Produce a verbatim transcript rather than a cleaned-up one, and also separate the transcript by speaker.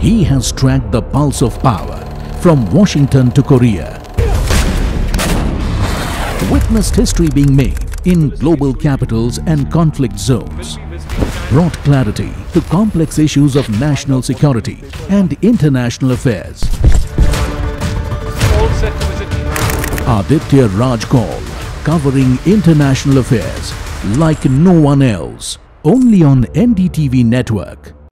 Speaker 1: He has tracked the pulse of power from Washington to Korea. Witnessed history being made in global capitals and conflict zones. Brought clarity to complex issues of national security and international affairs. Aditya Raj Kaul, covering international affairs like no one else. Only on N D T V network.